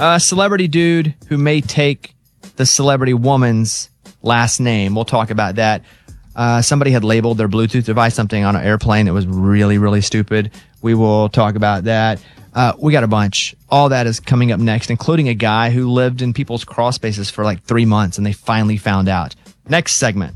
A celebrity dude who may take the celebrity woman's last name. We'll talk about that. Somebody had labeled their Bluetooth device something on an airplane that was really, really stupid. We will talk about that. We got a bunch. All that is coming up next, including a guy who lived in people's crawl spaces for like 3 months and they finally found out. Next segment.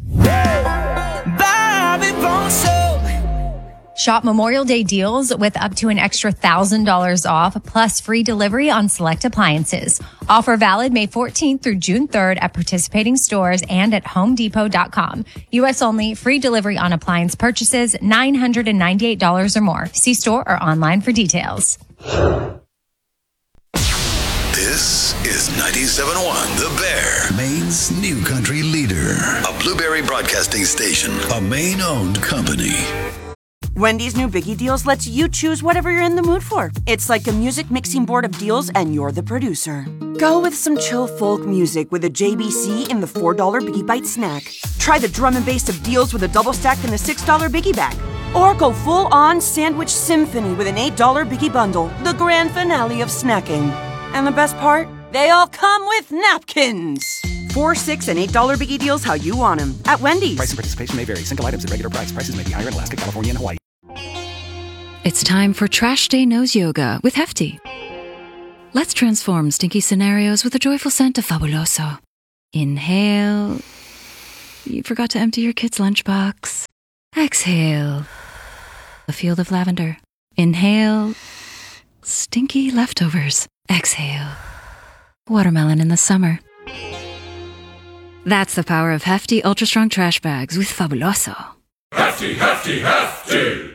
Shop Memorial Day deals with up to an extra $1,000 off, plus free delivery on select appliances. Offer valid May 14th through June 3rd at participating stores and at HomeDepot.com. U.S. only. Free delivery on appliance purchases, $998 or more. See store or online for details. This is 97.1 The Bear, Maine's new country leader. A Blueberry Broadcasting station, a Maine-owned company. Wendy's new Biggie Deals lets you choose whatever you're in the mood for. It's like a music mixing board of deals, and you're the producer. Go with some chill folk music with a JBC in the $4 Biggie Bite snack. Try the drum and bass of deals with a double stack in the $6 Biggie Bag. Or go full-on sandwich symphony with an $8 Biggie Bundle, the grand finale of snacking. And the best part? They all come with napkins. $4, $6, and $8 Biggie Deals how you want them at Wendy's. Price and participation may vary. Single items at regular price. Prices may be higher in Alaska, California, and Hawaii. It's time for Trash Day Nose Yoga with Hefty. Let's transform stinky scenarios with a joyful scent of Fabuloso. Inhale. You forgot to empty your kid's lunchbox. Exhale. A field of lavender. Inhale. Stinky leftovers. Exhale. Watermelon in the summer. That's the power of Hefty Ultra Strong Trash Bags with Fabuloso. Hefty, Hefty, Hefty!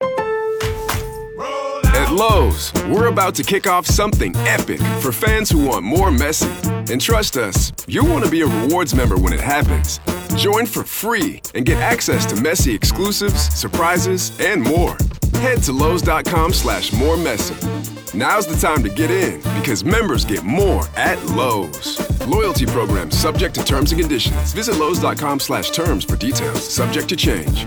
At Lowe's, we're about to kick off something epic for fans who want more messy. And trust us, you'll want to be a rewards member when it happens. Join for free and get access to messy exclusives, surprises, and more. Head to Lowe's.com/more messy. Now's the time to get in because members get more at Lowe's. Loyalty program subject to terms and conditions. Visit Lowe's.com/terms for details. Subject to change.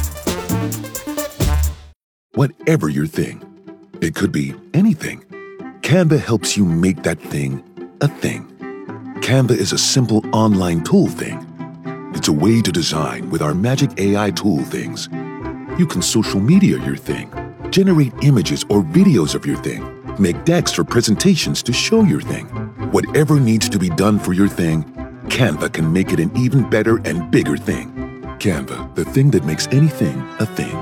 Whatever your thing, it could be anything. Canva helps you make that thing a thing. Canva is a simple online tool thing. It's a way to design with our magic AI tool things. You can social media your thing, generate images or videos of your thing, make decks or presentations to show your thing. Whatever needs to be done for your thing, Canva can make it an even better and bigger thing. Canva, the thing that makes anything a thing.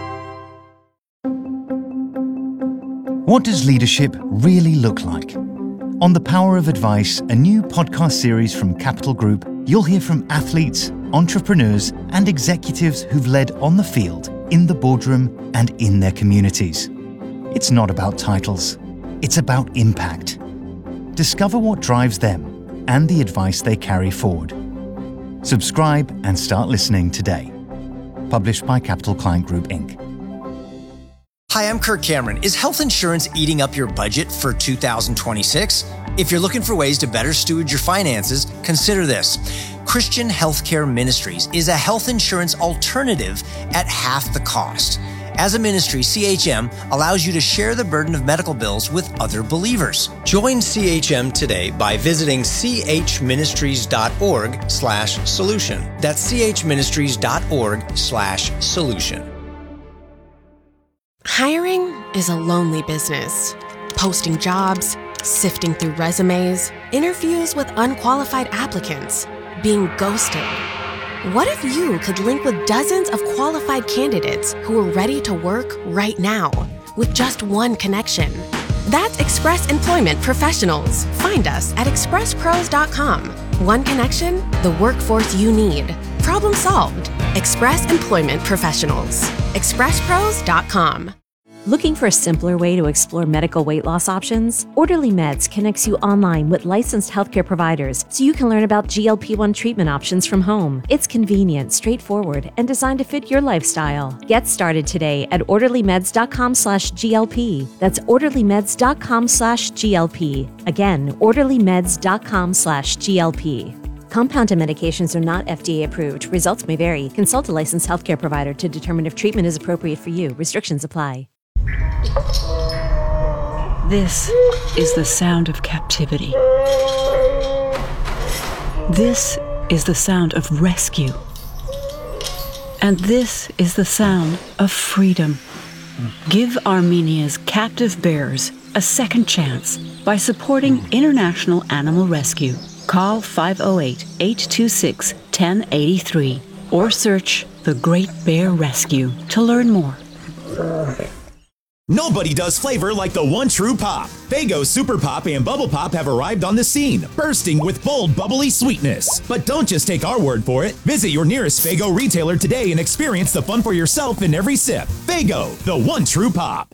What does leadership really look like? On The Power of Advice, a new podcast series from Capital Group, you'll hear from athletes, entrepreneurs, and executives who've led on the field, in the boardroom, and in their communities. It's not about titles. It's about impact. Discover what drives them and the advice they carry forward. Subscribe and start listening today. Published by Capital Client Group, Inc. Hi, I'm Kirk Cameron. Is health insurance eating up your budget for 2026? If you're looking for ways to better steward your finances, consider this. Christian Healthcare Ministries is a health insurance alternative at half the cost. As a ministry, CHM allows you to share the burden of medical bills with other believers. Join CHM today by visiting chministries.org/solution. That's chministries.org/solution. Hiring is a lonely business. Posting jobs, sifting through resumes, interviews with unqualified applicants, being ghosted. What if you could link with dozens of qualified candidates who are ready to work right now with just one connection? That's Express Employment Professionals. Find us at expresspros.com. One connection, the workforce you need. Problem solved. Express Employment Professionals. expresspros.com. Looking for a simpler way to explore medical weight loss options? Orderly Meds connects you online with licensed healthcare providers so you can learn about GLP-1 treatment options from home. It's convenient, straightforward, and designed to fit your lifestyle. Get started today at orderlymeds.com/GLP. That's orderlymeds.com/GLP. Again, orderlymeds.com/GLP. Compounded medications are not FDA approved. Results may vary. Consult a licensed healthcare provider to determine if treatment is appropriate for you. Restrictions apply. This is the sound of captivity. This is the sound of rescue. And this is the sound of freedom. Give Armenia's captive bears a second chance by supporting International Animal Rescue. Call 508-826-1083 or search The Great Bear Rescue to learn more. Nobody does flavor like the one true pop. Faygo Super Pop and Bubble Pop have arrived on the scene, bursting with bold, bubbly sweetness. But don't just take our word for it. Visit your nearest Faygo retailer today and experience the fun for yourself in every sip. Faygo, the one true pop.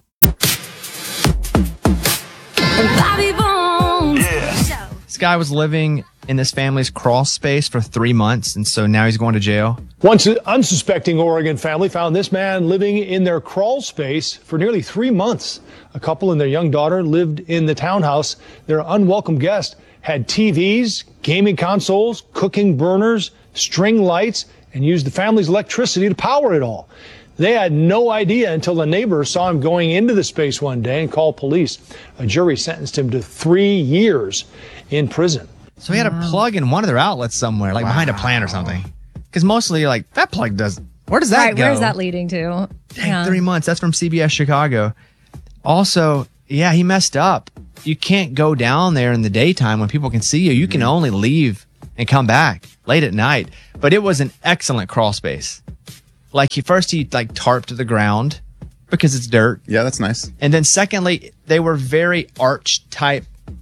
This guy was living in this family's crawl space for 3 months, and so now he's going to jail. One unsuspecting Oregon family found this man living in their crawl space for nearly 3 months. A couple and their young daughter lived in the townhouse. Their unwelcome guest had TVs, gaming consoles, cooking burners, string lights, and used the family's electricity to power it all. They had no idea until the neighbors saw him going into the space one day and called police. A jury sentenced him to 3 years in prison. So he had a plug in one of their outlets somewhere, like behind a plant or something. Because mostly you're like, that plug does. Where does that go? Where's that leading to? Dang, 3 months. That's from CBS Chicago. Also, yeah, he messed up. You can't go down there in the daytime when people can see you. You can only leave and come back late at night. But it was an excellent crawl space. Like he tarped the ground because it's dirt. Yeah, that's nice. And then secondly, they were very arch type.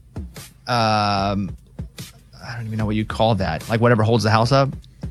I don't even know what you call that. Like whatever holds the house up.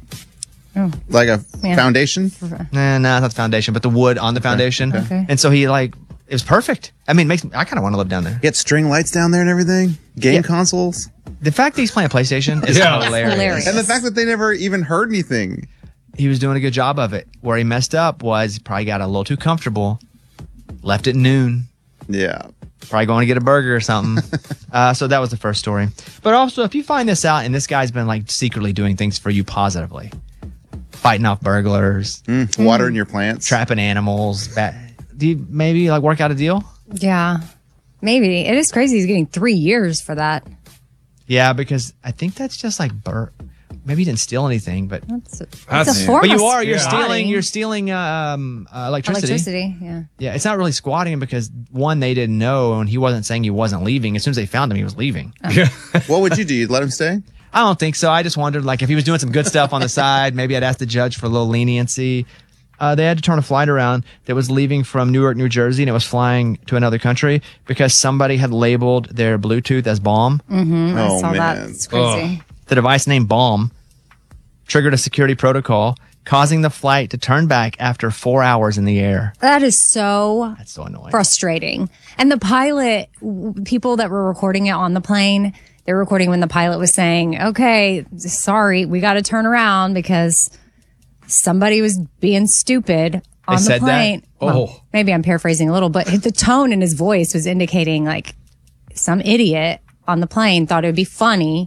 Like a foundation? Nah, not the foundation, but the wood on the foundation. Okay. And so he it was perfect. I mean, I kind of want to live down there. Get string lights down there and everything. Game consoles. The fact that he's playing PlayStation is hilarious. And the fact that they never even heard anything. He was doing a good job of it. Where he messed up was he probably got a little too comfortable. Left at noon. Yeah. Probably going to get a burger or something. So that was the first story. But also, if you find this out and this guy's been secretly doing things for you positively, fighting off burglars, watering your plants, trapping animals, do you maybe work out a deal? Yeah, maybe. It is crazy he's getting 3 years for that. Yeah, because I think that's just maybe he didn't steal anything, but it's a form of squatting. You're stealing electricity. Electricity, yeah. Yeah, it's not really squatting because one, they didn't know, and he wasn't saying he wasn't leaving. As soon as they found him, he was leaving. What would you do? You'd let him stay? I don't think so. I just wondered, if he was doing some good stuff on the side, maybe I'd ask the judge for a little leniency. They had to turn a flight around that was leaving from Newark, New Jersey, and it was flying to another country because somebody had labeled their Bluetooth as bomb. Mm-hmm. I saw that. It's crazy. The device named Bomb triggered a security protocol, causing the flight to turn back after 4 hours in the air. That's so annoying. Frustrating. And the pilot, people that were recording it on the plane, they were recording when the pilot was saying, okay, sorry, we got to turn around because somebody was being stupid on the plane. Well, maybe I'm paraphrasing a little, but the tone in his voice was indicating some idiot on the plane thought it would be funny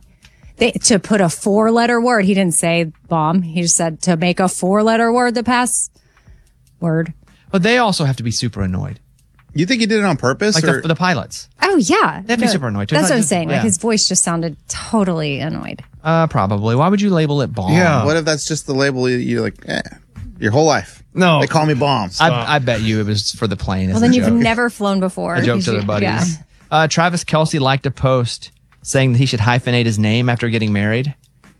to put a 4-letter word. He didn't say bomb. He just said to make a 4-letter word the password. But they also have to be super annoyed. You think he did it on purpose? For the pilots. Oh, yeah. They have to be super annoyed too. That's what I'm saying. Yeah. His voice just sounded totally annoyed. Probably. Why would you label it bomb? Yeah. What if that's just the label you your whole life? No. They call me bomb. I bet you it was for the plane. Well, then you've never flown before. A joke to their buddies. Yeah. Travis Kelce liked a post saying that he should hyphenate his name after getting married.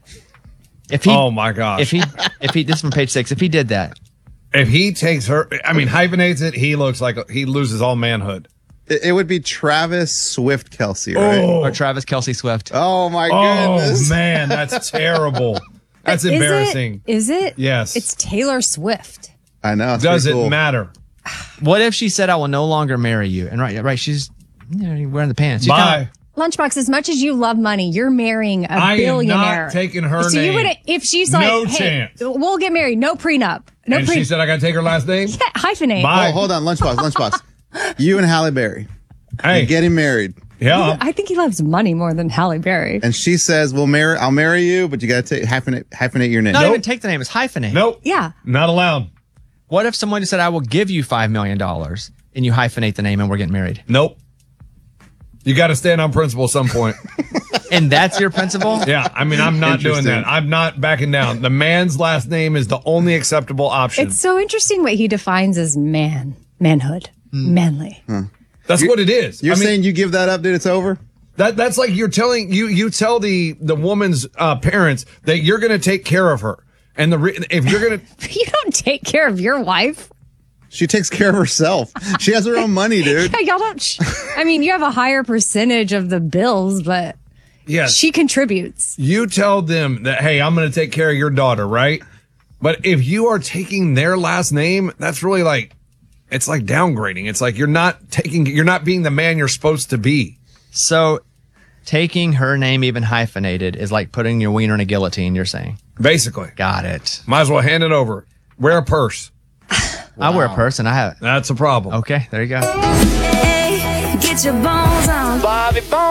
Oh my gosh. If he this is from page 6, if he did that. If he takes hyphenates it, he looks like he loses all manhood. It would be Travis Swift Kelce, right? Or Travis Kelce Swift. Oh my goodness. Oh man, that's terrible. That's embarrassing. Is it? Yes. It's Taylor Swift. I know. Doesn't matter. What if she said, I will no longer marry you? And right, she's wearing the pants. Bye. Lunchbox, as much as you love money, you're marrying a billionaire. I am not taking her name. So you would, if she's like, no hey, chance. We'll get married, no prenup. No and she said I got to take her last name? Yeah, hyphenate. Bye. Oh, hold on, Lunchbox. You and Halle Berry. Hey. You're getting married. Yeah. I think he loves money more than Halle Berry. And she says, I'll marry you, but you got to hyphenate your name. Not even take the name, it's hyphenate. Nope. Yeah. Not allowed. What if someone just said, I will give you $5 million and you hyphenate the name and we're getting married? Nope. You got to stand on principle at some point. And that's your principle? Yeah, I mean, I'm not doing that. I'm not backing down. The man's last name is the only acceptable option. It's so interesting what he defines as manhood, manly. That's what it is. You're saying you give that up, dude, it's over? That's like you're telling you tell the woman's parents that you're going to take care of her, and if you're going to You don't take care of your wife. She takes care of herself. She has her own money, dude. Yeah, y'all don't. I mean, you have a higher percentage of the bills, but yes, she contributes. You tell them that, hey, I'm going to take care of your daughter, right? But if you are taking their last name, that's really like, it's like downgrading. It's like you're not being the man you're supposed to be. So taking her name even hyphenated is like putting your wiener in a guillotine, you're saying? Basically. Got it. Might as well hand it over. Wear a purse. I wear a purse and I have. That's a problem. Okay, there you go. Hey, get your bones on. Bobby Bones.